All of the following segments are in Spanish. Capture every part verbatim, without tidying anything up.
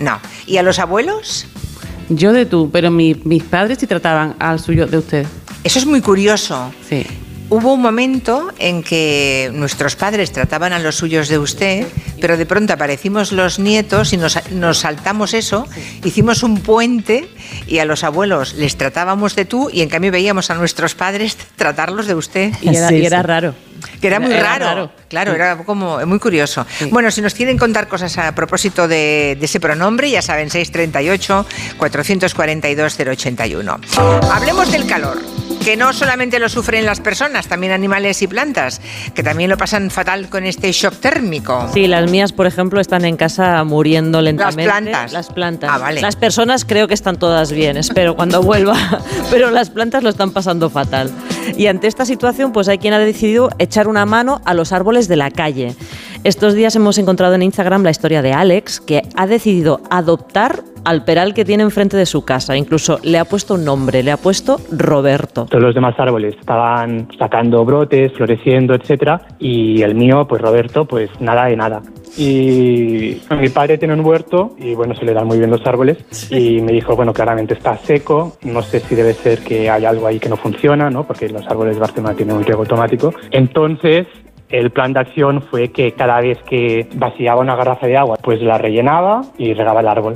No. ¿Y a los abuelos? Yo de tú, pero mi, mis padres sí trataban al suyo de usted. Eso es muy curioso. Sí. Hubo un momento en que nuestros padres trataban a los suyos de usted, pero de pronto aparecimos los nietos y nos, nos saltamos eso, hicimos un puente y a los abuelos les tratábamos de tú y en cambio veíamos a nuestros padres tratarlos de usted. Y era, Sí, y era sí. raro. Que era muy Era raro. raro. Claro, Sí. era como muy curioso. Sí. Bueno, si nos quieren contar cosas a propósito de, de ese pronombre, ya saben, seis treinta y ocho, cuatrocientos cuarenta y dos, cero ochenta y uno. Hablemos del calor, que no solamente lo sufren las personas, también animales y plantas, que también lo pasan fatal con este shock térmico. Sí, las mías, por ejemplo, están en casa muriendo lentamente. Las plantas. Las plantas. Ah, vale. Las personas creo que están todas bien, espero cuando vuelva, pero las plantas lo están pasando fatal. Y ante esta situación, pues hay quien ha decidido echar una mano a los árboles de la calle. Estos días hemos encontrado en Instagram la historia de Alex, que ha decidido adoptar al peral que tiene enfrente de su casa. Incluso le ha puesto un nombre, le ha puesto Roberto. Todos los demás árboles estaban sacando brotes, floreciendo, etcétera, y el mío, pues Roberto, pues nada de nada. Y mi padre tiene un huerto y bueno, se le dan muy bien los árboles, y me dijo, bueno, claramente está seco, no sé si debe ser que hay algo ahí que no funciona, ¿no? Porque los árboles de Barcelona tienen un riego automático. Entonces, el plan de acción fue que cada vez que vaciaba una garrafa de agua, pues la rellenaba y regaba el árbol.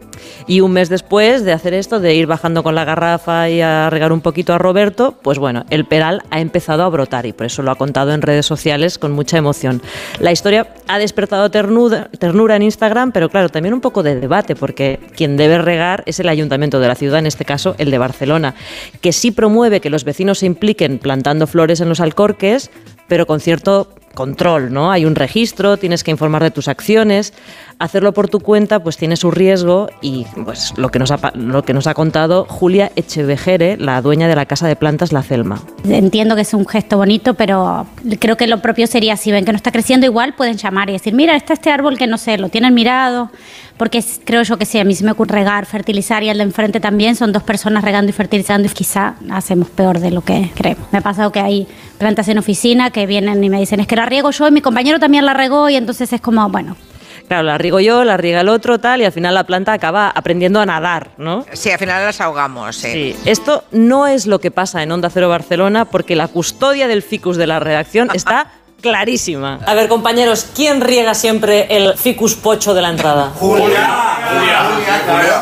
Y un mes después de hacer esto, de ir bajando con la garrafa y a regar un poquito a Roberto, pues bueno, el peral ha empezado a brotar y por eso lo ha contado en redes sociales con mucha emoción. La historia ha despertado ternura, ternura en Instagram, pero claro, también un poco de debate, porque quien debe regar es el ayuntamiento de la ciudad, en este caso el de Barcelona, que sí promueve que los vecinos se impliquen plantando flores en los alcorques, pero con cierto control, ¿no? Hay un registro, tienes que informar de tus acciones. Hacerlo por tu cuenta pues tiene su riesgo y pues lo que nos ha, lo que nos ha contado Julia Echevejere, la dueña de la casa de plantas La Celma. Entiendo que es un gesto bonito, pero creo que lo propio sería, si ven que no está creciendo igual, pueden llamar y decir, mira, está este árbol que no sé, lo tienen mirado, porque es, creo yo que sí, a mí se me ocurre regar, fertilizar y el de enfrente también, son dos personas regando y fertilizando y quizá hacemos peor de lo que creemos. Me ha pasado que hay plantas en oficina que vienen y me dicen, es que la riego yo y mi compañero también la regó y entonces es como, bueno... Claro, la riego yo, la riega el otro, tal, y al final la planta acaba aprendiendo a nadar, ¿no? Sí, al final las ahogamos. ¿eh? Sí. Esto no es lo que pasa en Onda Cero Barcelona, porque la custodia del ficus de la redacción está clarísima. A ver, compañeros, ¿quién riega siempre el ficus pocho de la entrada? Julia, Julia, Julia.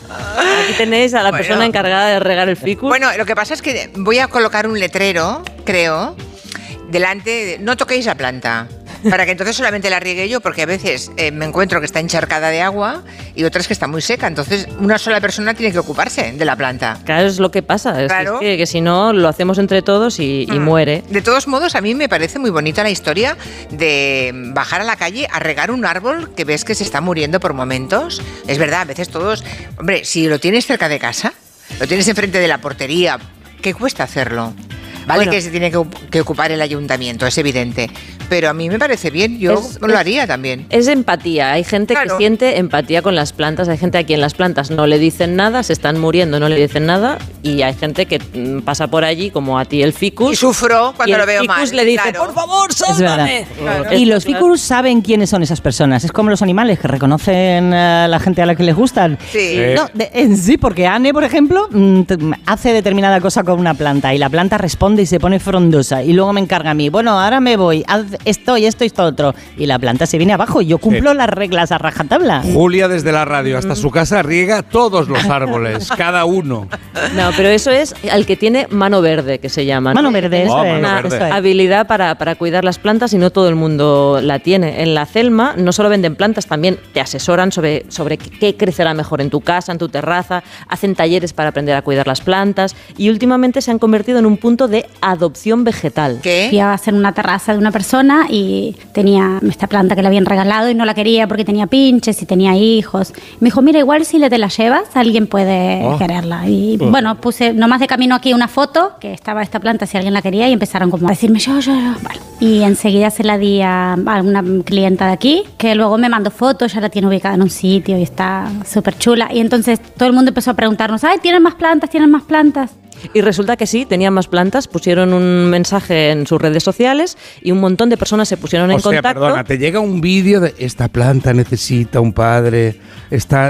Aquí tenéis a la Bueno. persona encargada de regar el ficus. Bueno, lo que pasa es que voy a colocar un letrero, creo, delante de, no toquéis la planta, para que entonces solamente la riegue yo, porque a veces eh, me encuentro que está encharcada de agua y otras que está muy seca, entonces una sola persona tiene que ocuparse de la planta. Claro, es lo que pasa, es, Claro. es que, que si no lo hacemos entre todos y, y Mm. muere. De todos modos, a mí me parece muy bonita la historia de bajar a la calle a regar un árbol que ves que se está muriendo por momentos. Es verdad, a veces todos... Hombre, si lo tienes cerca de casa, lo tienes enfrente de la portería, ¿qué cuesta hacerlo? Vale, Bueno. que se tiene que, que ocupar el ayuntamiento, es evidente. Pero a mí me parece bien, yo Es- lo es- haría también. Es empatía, hay gente Claro. que siente empatía con las plantas, hay gente a quien las plantas no le dicen nada, se están muriendo, no le dicen nada, y hay gente que mm, pasa por allí, como a ti el ficus. Y sufro cuando y el lo veo ficus mal. le dice, claro. por favor, Es verdad. sálvame. Claro. Y los ficus saben quiénes son esas personas. Es como los animales que reconocen a la gente a la que les gustan. Sí. No, de- en sí, porque Anne, por ejemplo, mm, t- hace determinada cosa con una planta y la planta responde y se pone frondosa. Y luego me encarga a mí, bueno, ahora me voy, haz esto y esto y esto otro. Y la planta se viene abajo y yo cumplo Sí. las reglas a rajatabla. Julia desde la radio hasta su casa riega todos los árboles, cada uno. No, pero eso es al que tiene mano verde, que se llama. ¿no? Mano verde, eso Oh, es. mano Una verde. eso es. habilidad para, para cuidar las plantas y no todo el mundo la tiene. En la Celma no solo venden plantas, también te asesoran sobre, sobre qué crecerá mejor en tu casa, en tu terraza, hacen talleres para aprender a cuidar las plantas y últimamente se han convertido en un punto de adopción vegetal. ¿Qué? Fui a hacer una terraza de una persona y tenía esta planta que le habían regalado y no la quería porque tenía pinches y tenía hijos. Me dijo, mira, igual si le te la llevas, alguien puede Oh. quererla. Y bueno, puse nomás de camino aquí una foto que estaba esta planta si alguien la quería y empezaron como a decirme yo, yo, yo. Bueno, y enseguida se la di a, a una clienta de aquí que luego me mandó fotos, ya la tiene ubicada en un sitio y está súper chula. Y entonces todo el mundo empezó a preguntarnos, ay, ¿tienen más plantas? ¿Tienen más plantas? Y resulta que sí, tenían más plantas, pusieron un mensaje en sus redes sociales y un montón de personas se pusieron en O sea, contacto. perdona, te llega un vídeo de esta planta necesita un padre, está